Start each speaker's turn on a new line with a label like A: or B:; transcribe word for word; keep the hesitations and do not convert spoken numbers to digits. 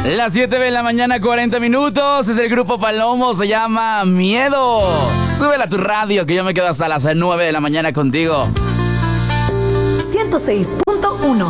A: Las siete de la mañana, cuarenta minutos. Es el grupo Palomo, se llama Miedo. Súbela a tu radio, que yo me quedo hasta las nueve de la mañana contigo.
B: ciento seis punto uno.